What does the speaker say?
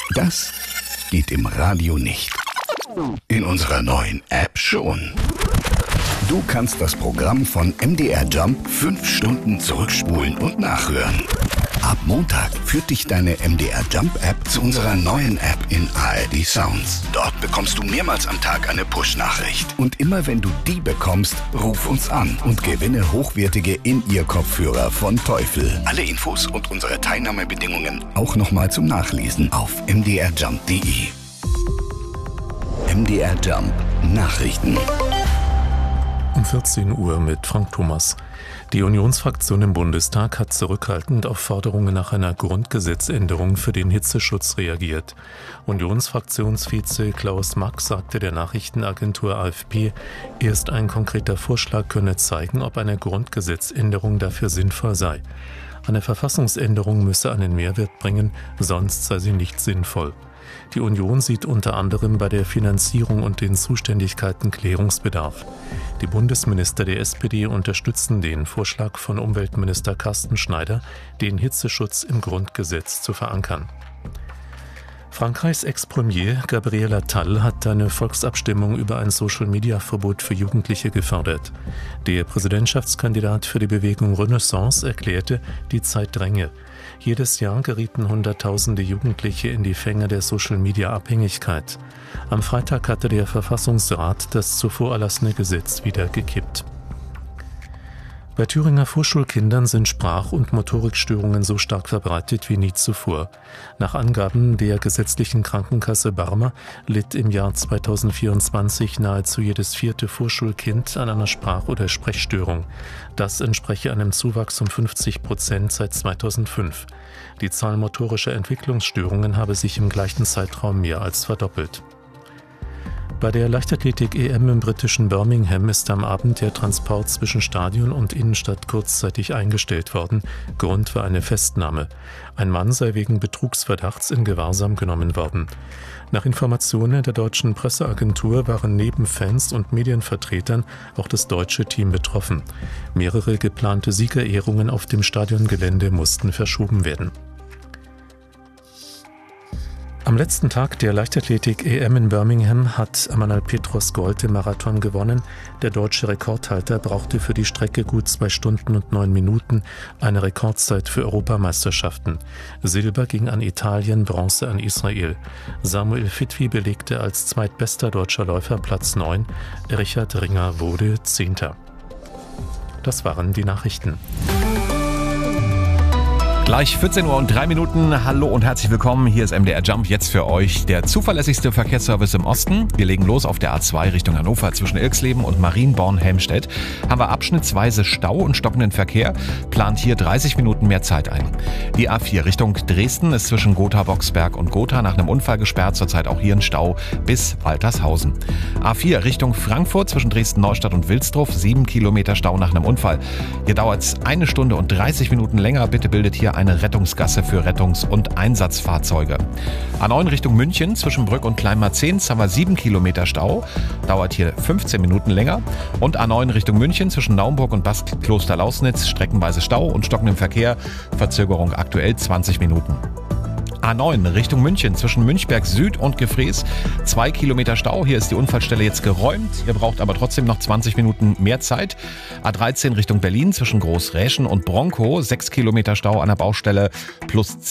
Das geht im Radio nicht. In unserer neuen App schon. Du kannst das Programm von MDR Jump 5 Stunden zurückspulen und nachhören. Ab Montag führt dich deine MDR Jump App zu unserer neuen App in ARD Sounds. Dort bekommst du mehrmals am Tag eine Push-Nachricht. Und immer wenn du die bekommst, ruf uns an und gewinne hochwertige In-Ear-Kopfhörer von Teufel. Alle Infos und unsere Teilnahmebedingungen auch nochmal zum Nachlesen auf mdrjump.de. MDR Jump Nachrichten. Um 14 Uhr mit Frank Thomas. Die Unionsfraktion im Bundestag hat zurückhaltend auf Forderungen nach einer Grundgesetzänderung für den Hitzeschutz reagiert. Unionsfraktionsvize Klaus Mack sagte der Nachrichtenagentur AFP, erst ein konkreter Vorschlag könne zeigen, ob eine Grundgesetzänderung dafür sinnvoll sei. Eine Verfassungsänderung müsse einen Mehrwert bringen, sonst sei sie nicht sinnvoll. Die Union sieht unter anderem bei der Finanzierung und den Zuständigkeiten Klärungsbedarf. Die Bundesminister der SPD unterstützen den Vorschlag von Umweltminister Carsten Schneider, den Hitzeschutz im Grundgesetz zu verankern. Frankreichs Ex-Premier Gabriel Attal hat eine Volksabstimmung über ein Social-Media-Verbot für Jugendliche gefordert. Der Präsidentschaftskandidat für die Bewegung Renaissance erklärte, die Zeit dränge. Jedes Jahr gerieten Hunderttausende Jugendliche in die Fänge der Social-Media-Abhängigkeit. Am Freitag hatte der Verfassungsrat das zuvor erlassene Gesetz wieder gekippt. Bei Thüringer Vorschulkindern sind Sprach- und Motorikstörungen so stark verbreitet wie nie zuvor. Nach Angaben der gesetzlichen Krankenkasse Barmer litt im Jahr 2024 nahezu jedes 4. Vorschulkind an einer Sprach- oder Sprechstörung. Das entspreche einem Zuwachs um 50% seit 2005. Die Zahl motorischer Entwicklungsstörungen habe sich im gleichen Zeitraum mehr als verdoppelt. Bei der Leichtathletik-EM im britischen Birmingham ist am Abend der Transport zwischen Stadion und Innenstadt kurzzeitig eingestellt worden. Grund war eine Festnahme. Ein Mann sei wegen Betrugsverdachts in Gewahrsam genommen worden. Nach Informationen der deutschen Presseagentur waren neben Fans und Medienvertretern auch das deutsche Team betroffen. Mehrere geplante Siegerehrungen auf dem Stadiongelände mussten verschoben werden. Am letzten Tag der Leichtathletik-EM in Birmingham hat Amanal Petros Gold im Marathon gewonnen. Der deutsche Rekordhalter brauchte für die Strecke gut 2 Stunden und 9 Minuten, eine Rekordzeit für Europameisterschaften. Silber ging an Italien, Bronze an Israel. Samuel Fitwi belegte als zweitbester deutscher Läufer Platz 9. Richard Ringer wurde 10. Das waren die Nachrichten. Gleich 14 Uhr und 3 Minuten. Hallo und herzlich willkommen. Hier ist MDR Jump, jetzt für euch der zuverlässigste Verkehrsservice im Osten. Wir legen los auf der A2 Richtung Hannover zwischen Ilksleben und Marienborn-Helmstedt. Haben wir abschnittsweise Stau und stockenden Verkehr, plant hier 30 Minuten mehr Zeit ein. Die A4 Richtung Dresden ist zwischen Gotha-Boxberg und Gotha nach einem Unfall gesperrt, zurzeit auch hier ein Stau bis Waltershausen. A4 Richtung Frankfurt zwischen Dresden-Neustadt und Wilsdruff, 7 Kilometer Stau nach einem Unfall. Hier dauert es 1 Stunde und 30 Minuten länger. Bitte bildet hier eine Rettungsgasse für Rettungs- und Einsatzfahrzeuge. A9 Richtung München zwischen Brück und Kleinmarzens haben wir 7 Kilometer Stau, dauert hier 15 Minuten länger. Und A9 Richtung München zwischen Naumburg und Bad Klosterlausnitz streckenweise Stau und stockendem Verkehr, Verzögerung aktuell 20 Minuten. A9 Richtung München zwischen Münchberg Süd und Gefrees, 2 Kilometer Stau. Hier ist die Unfallstelle jetzt geräumt. Ihr braucht aber trotzdem noch 20 Minuten mehr Zeit. A13 Richtung Berlin zwischen Großräschen und Bronkow, 6 Kilometer Stau an der Baustelle plus